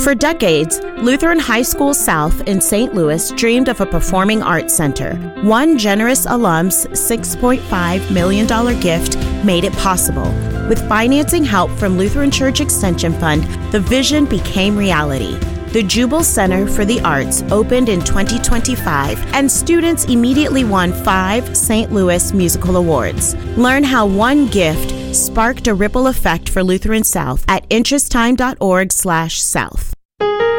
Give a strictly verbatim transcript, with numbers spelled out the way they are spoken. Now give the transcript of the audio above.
For decades, Lutheran High School South in Saint Louis dreamed of a performing arts center. One generous alum's six point five million dollars gift made it possible. With financing help from Lutheran Church Extension Fund, the vision became reality. The Jubal Center for the Arts opened in twenty twenty-five, and students immediately won five Saint Louis Musical Awards. Learn how one gift sparked a ripple effect for Lutheran South at interesttime dot org slash south.